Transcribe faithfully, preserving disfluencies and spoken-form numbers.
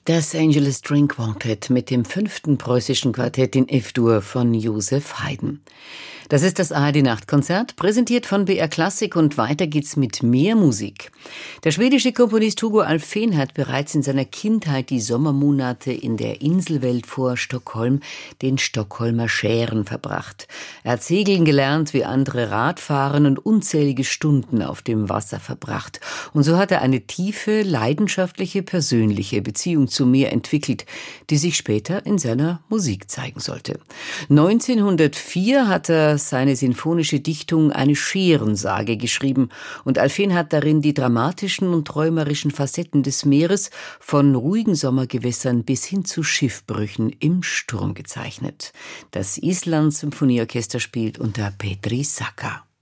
Das Angeles String Quartet mit dem fünften preußischen Quartett in F-Dur von Joseph Haydn. Das ist das A R D-Nachtkonzert, präsentiert von B R Klassik, und weiter geht's mit mehr Musik. Der schwedische Komponist Hugo Alfvén hat bereits in seiner Kindheit die Sommermonate in der Inselwelt vor Stockholm, den Stockholmer Schären, verbracht. Er hat segeln gelernt, wie andere Radfahren, und unzählige Stunden auf dem Wasser verbracht. Und so hat er eine tiefe, leidenschaftliche, persönliche Beziehung zum Meer entwickelt, die sich später in seiner Musik zeigen sollte. neunzehnhundertvier hat er seine sinfonische Dichtung Eine Schärensage geschrieben, und Alfvén hat darin die dramatischen und träumerischen Facetten des Meeres von ruhigen Sommergewässern bis hin zu Schiffbrüchen im Sturm gezeichnet. Das Islands Symphonieorchester spielt unter Petri Saka.